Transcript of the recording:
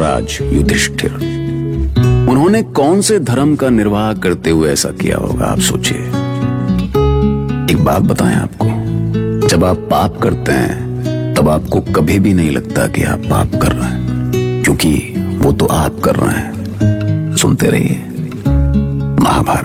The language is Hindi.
धर्मराज युधिष्ठिर, उन्होंने कौन से धर्म का निर्वाह करते हुए ऐसा किया होगा, आप सोचिए। एक बात बताएं आपको, जब आप पाप करते हैं तब आपको कभी भी नहीं लगता कि आप पाप कर रहे हैं, क्योंकि वो तो आप कर रहे हैं। सुनते रहिए महाभारत।